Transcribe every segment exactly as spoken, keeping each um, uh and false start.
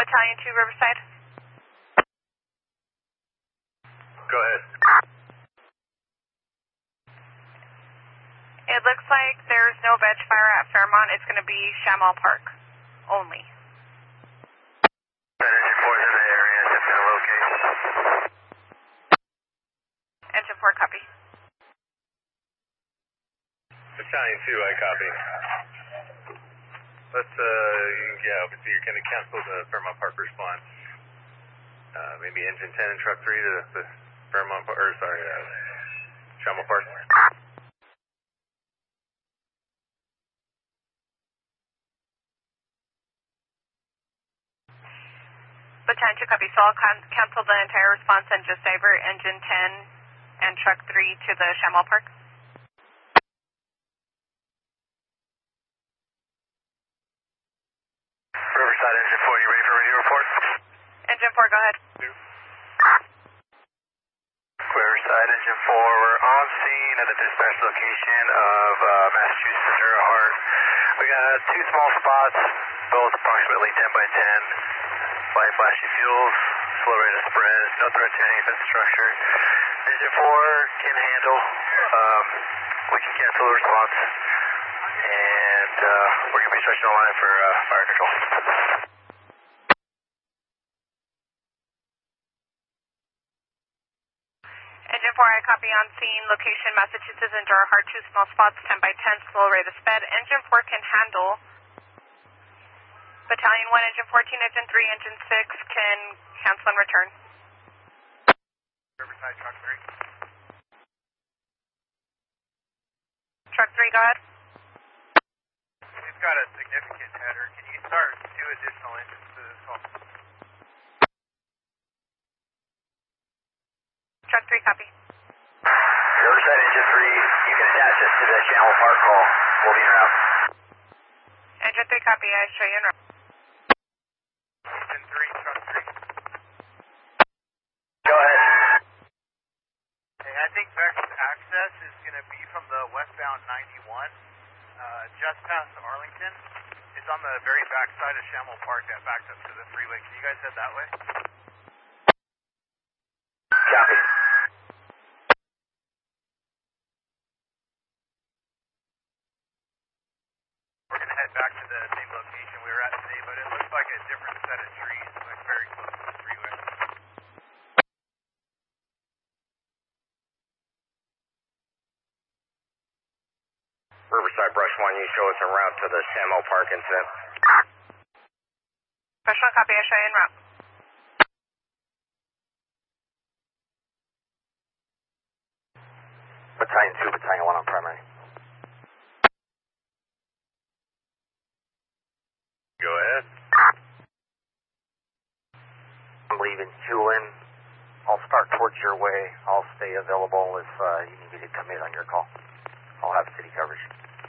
Battalion two, Riverside. Go ahead. It looks like there's no veg fire at Fairmont. It's going to be Shamal Park only. Engine four is in the area, just going to locate. Engine four, copy. Battalion two, I copy. Let's, uh, yeah, obviously you're going to cancel the Fairmont Park response. Uh, maybe engine ten and truck three to the Fairmont, or sorry, uh, Shamal Park. Battalion two, copy. So I'll can- cancel the entire response and just divert engine ten and truck three to the Shamal Park. Riverside, engine four, you ready for radio report? Engine four, go ahead. Riverside, engine four, we're on scene at the dispatch location of uh, Massachusetts Zero Heart. We got two small spots, both approximately ten by ten. Light flashing fuels, slow rate of spread, no threat to any defense structure. Engine four can handle, um, we can cancel the response, and uh, we're going to be stretching the line for uh, fire control. Engine four, I copy on scene, location Massachusetts and Zero Heart, two small spots, ten by ten, slow rate of sped. Engine four can handle. Battalion one, engine fourteen, engine three, engine six can cancel and return. Riverside, truck three. Truck three, go ahead. We've got a significant header. Can you start two additional engines to this call? Truck three, copy. Riverside, engine three, you can attach this to the Shamal Park call. We'll be in route. Engine three, copy. I show you in route. Engine three, truck three. Go ahead. Hey, I think best access is going to be from the westbound ninety-one, uh, just past Arlington. It's on the very back side of Shamal Park that backs up to the freeway. Can you guys head that way? Copy. We're going to head back to the same location we were at today, but it looks like a different set of trees, like very close to the freeway. Riverside, Brush one, you show us en route to the Shamal Park incident. Brush one, copy. I show you in route. Battalion two, Battalion one on primary. Go ahead. I'm leaving Hewlin. I'll start towards your way. I'll stay available if uh, you need me to come in on your call. I'll have city coverage.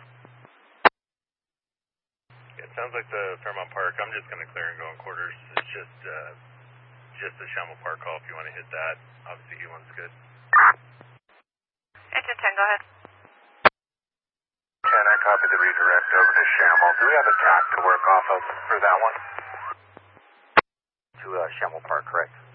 Yeah, it sounds like the Fairmont Park. I'm just going to clear and go in quarters. It's just uh, just the Shamal Park call if you want to hit that. Obviously, Hewlin's good. Engine ten, go ahead. Can I copy the redirect over to Shamal? Do we have a tack to work off of for that one? To uh, Shamal Park, correct?